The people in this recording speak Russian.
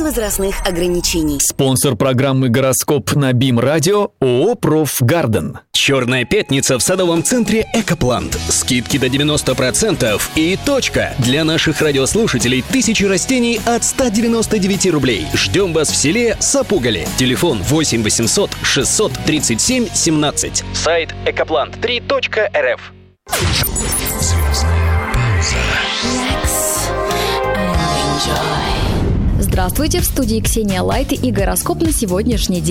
возрастных ограничений. Спонсор программы «Гороскоп» на БИМ-радио ООО «Профгарден». Черная пятница в садовом центре «Экоплант». Скидки до 90% и точка. Для наших радиослушателей 1000 растений от 199 рублей. Ждем вас в селе Сапугали. Телефон 8 800 637 17. Сайт экоплант3.рф. Звездная пауза. Здравствуйте, в студии Ксения Лайт и гороскоп на сегодняшний день.